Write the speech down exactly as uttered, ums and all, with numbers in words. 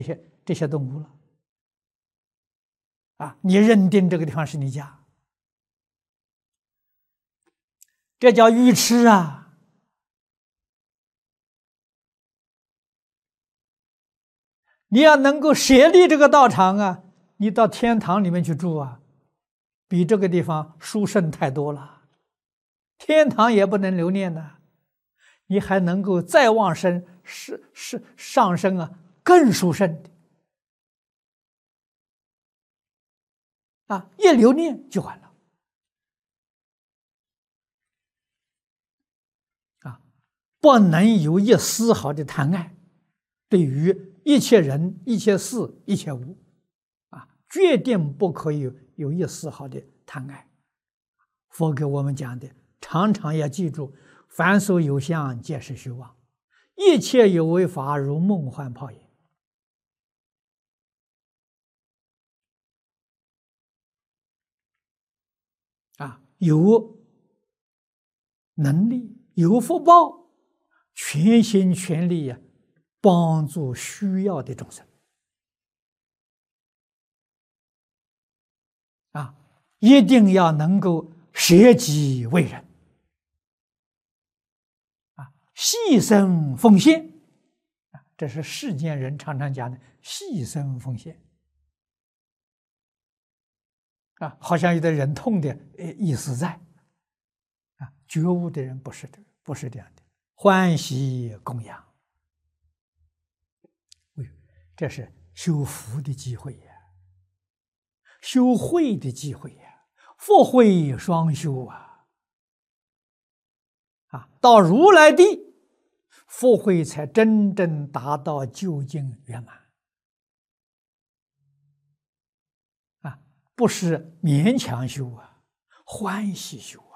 这些这些动物了啊！你认定这个地方是你家，这叫愚痴啊！你要能够舍立这个道场啊，你到天堂里面去住啊，比这个地方殊胜太多了。天堂也不能留念的，你还能够再往生，是是上升啊，更殊胜的啊！一留念就完了啊，不能有一丝毫的贪爱，对于一切人、一切事、一切物啊，决定不可以有一丝毫的贪爱。佛给我们讲的，常常要记住：凡所有相，皆是虚妄；一切有为法，如梦幻泡影。啊，有能力、有福报，全心全力呀、啊，帮助需要的众生。啊，一定要能够舍己为人，啊，牺牲奉献，啊，这是世间人常常讲的牺牲奉献。啊，好像有点忍痛的意思在，啊，觉悟的人不是的，不是这样的，欢喜供养，这是修福的机会呀，修慧的机会呀，福慧双修啊，啊，到如来地，福慧才真正达到究竟圆满。不是勉强修啊，欢喜修。